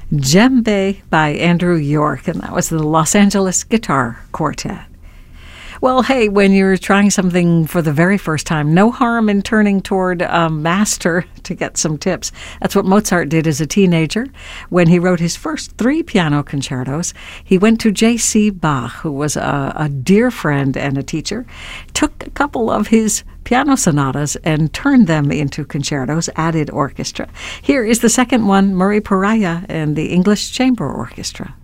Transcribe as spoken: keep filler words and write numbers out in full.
Djembe by Andrew York, and that was the Los Angeles Guitar Quartet. Well, hey, when you're trying something for the very first time, no harm in turning toward a master to get some tips. That's what Mozart did as a teenager. When he wrote his first three piano concertos, he went to J C Bach, who was a, a dear friend and a teacher, took a couple of his piano sonatas and turned them into concertos, added orchestra. Here is the second one, Murray Pariah and the English Chamber Orchestra.